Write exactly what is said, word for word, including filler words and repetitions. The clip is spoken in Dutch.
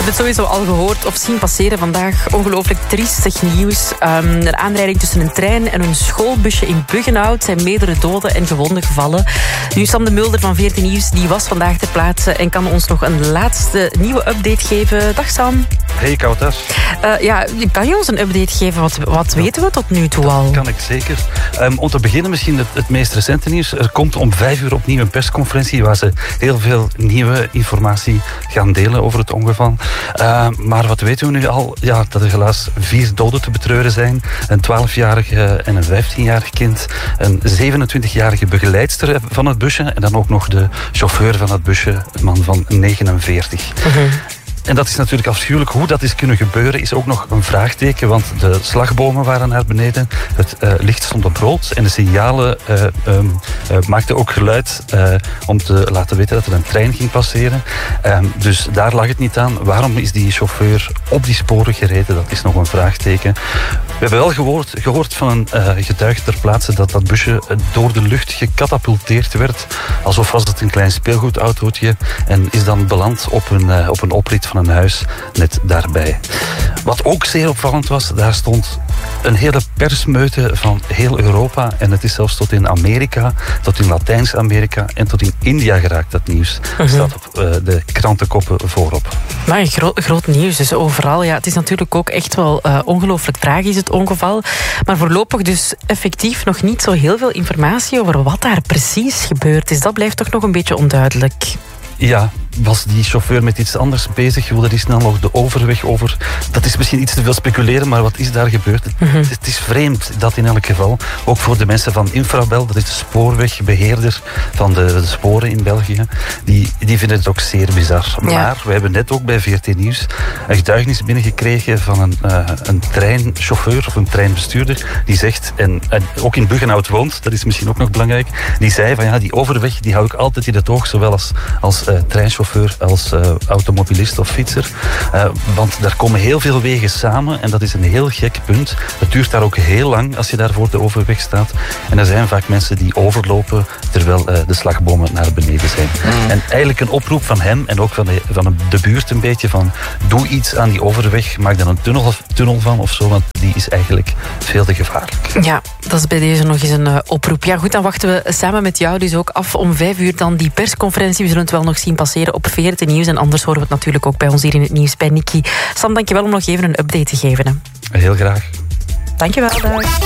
hebt het sowieso al gehoord of zien passeren vandaag. Ongelooflijk triestig nieuws. Um, een aanrijding tussen een trein en een schoolbusje in Buggenhout. Zijn meerdere doden en gewonden gevallen. Nu, Sam de Mulder van veertien Nieuws die was vandaag ter plaatse en kan ons nog een laatste nieuwe update geven. Dag Sam. Hey Koutas. Uh, ja, kan je ons een update geven? Wat, wat ja. weten we tot nu toe al? Dat kan ik zeker. Um, om te beginnen misschien het, het meest recente nieuws. Er komt om vijf uur opnieuw een persconferentie waar ze heel veel nieuwe informatie gaan delen over het ongeval. Uh, maar wat weten we nu al? Ja, dat er helaas vier doden te betreuren zijn. Een twaalfjarige en een vijftienjarig kind. Een zevenentwintigjarige begeleidster van het busje. En dan ook nog de chauffeur van het busje, een man van negenenveertig. Uh-huh. En dat is natuurlijk afschuwelijk. Hoe dat is kunnen gebeuren is ook nog een vraagteken. Want de slagbomen waren naar beneden. Het uh, licht stond op rood. En de signalen uh, um, uh, maakten ook geluid uh, om te laten weten dat er een trein ging passeren. Um, dus daar lag het niet aan. Waarom is die chauffeur op die sporen gereden? Dat is nog een vraagteken. We hebben wel gehoord, gehoord van een uh, getuige ter plaatse dat dat busje door de lucht gecatapulteerd werd. Alsof was het een klein speelgoedautootje. En is dan beland op een, uh, op een oprit van een huis net daarbij. Wat ook zeer opvallend was, daar stond een hele persmeute van heel Europa. En het is zelfs tot in Amerika, tot in Latijns-Amerika en tot in India geraakt, dat nieuws. Uh-huh. Staat op uh, de krantenkoppen voorop. Maar een gro- groot nieuws, dus overal. Ja, het is natuurlijk ook echt wel uh, ongelooflijk tragisch, het ongeval. Maar voorlopig dus effectief nog niet zo heel veel informatie over wat daar precies gebeurd is. Dat blijft toch nog een beetje onduidelijk. Ja, was die chauffeur met iets anders bezig? Wilde hij snel nog de overweg over? Dat is misschien iets te veel speculeren, maar wat is daar gebeurd? Mm-hmm. Het, het is vreemd, dat in elk geval. Ook voor de mensen van Infrabel, dat is de spoorwegbeheerder van de, de sporen in België. Die, die vinden het ook zeer bizar. Ja. Maar we hebben net ook bij V R T Nieuws een getuigenis binnengekregen van een, uh, een treinchauffeur of een treinbestuurder. Die zegt, en, en ook in Buggenhout woont, dat is misschien ook nog belangrijk. Die zei van ja, die overweg die hou ik altijd in het oog, zowel als, als uh, treinchauffeur als uh, automobilist of fietser. Uh, want daar komen heel veel wegen samen en dat is een heel gek punt. Het duurt daar ook heel lang als je daar voor de overweg staat. En er zijn vaak mensen die overlopen terwijl uh, de slagbomen naar beneden zijn. Mm. En eigenlijk een oproep van hem en ook van de, van de buurt een beetje van doe iets aan die overweg, maak dan een tunnel, tunnel van of zo, want die is eigenlijk veel te gevaarlijk. Ja, dat is bij deze nog eens een uh, oproep. Ja goed, dan wachten we samen met jou dus ook af om vijf uur dan die persconferentie. We zullen het wel nog zien passeren op V R T Nieuws. En anders horen we het natuurlijk ook bij ons hier in het nieuws bij Nikki. Sam, dankjewel om nog even een update te geven. Hè. Heel graag. Dankjewel, dag.